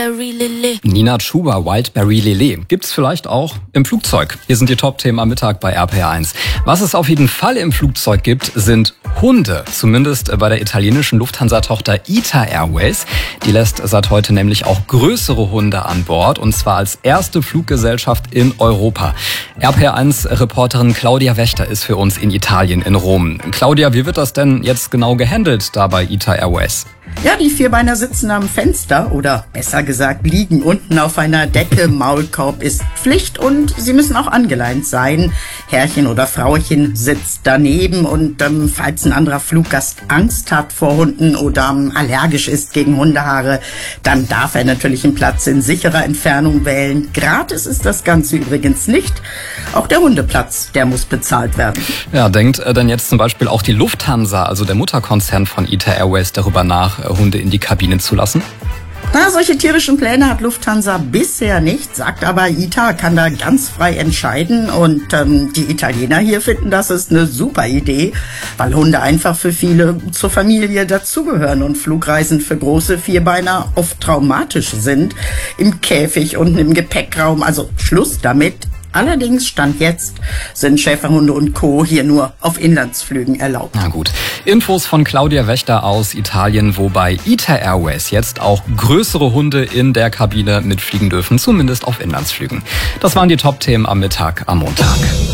Nina Chuba, Wildberry Lele. Gibt's vielleicht auch im Flugzeug. Hier sind die Top-Themen am Mittag bei RPR1. Was es auf jeden Fall im Flugzeug gibt, sind Hunde. Zumindest bei der italienischen Lufthansa-Tochter ITA Airways. Die lässt seit heute nämlich auch größere Hunde an Bord. Und zwar als erste Fluggesellschaft in Europa. RPR1-Reporterin Claudia Wächter ist für uns in Italien, in Rom. Claudia, wie wird das denn jetzt genau gehandelt da bei ITA Airways? Ja, die Vierbeiner sitzen am Fenster oder besser gesagt liegen unten auf einer Decke. Maulkorb ist Pflicht und sie müssen auch angeleint sein. Herrchen oder Frauchen sitzt daneben und falls ein anderer Fluggast Angst hat vor Hunden oder allergisch ist gegen Hundehaare, dann darf er natürlich einen Platz in sicherer Entfernung wählen. Gratis ist das Ganze übrigens nicht. Auch der Hundeplatz, der muss bezahlt werden. Ja, denkt denn jetzt zum Beispiel auch die Lufthansa, also der Mutterkonzern von ITA Airways, darüber nach, Hunde in die Kabine zu lassen? Solche tierischen Pläne hat Lufthansa bisher nicht, sagt aber ITA kann da ganz frei entscheiden und die Italiener hier finden, das ist eine super Idee, weil Hunde einfach für viele zur Familie dazugehören und Flugreisen für große Vierbeiner oft traumatisch sind. Im Käfig und im Gepäckraum, also Schluss damit. Allerdings, Stand jetzt, sind Schäferhunde und Co. hier nur auf Inlandsflügen erlaubt. Na gut. Infos von Claudia Wächter aus Italien, wobei ITA Airways jetzt auch größere Hunde in der Kabine mitfliegen dürfen, zumindest auf Inlandsflügen. Das waren die Top-Themen am Mittag, am Montag.